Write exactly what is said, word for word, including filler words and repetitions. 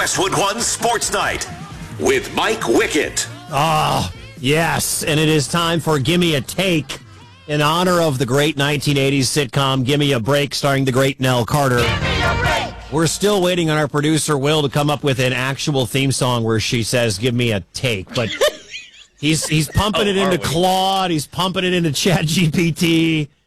Westwood One Sports Night with Mike Wickett. Oh, yes, and it is time for Gimme a Take in honor of the great nineteen eighties sitcom Gimme a Break starring the great Nell Carter. Give me a break. We're still waiting on our producer, Will, to come up with an actual theme song where she says, give me a take. But he's he's pumping Oh, it into are we? Claude. He's pumping it into ChatGPT.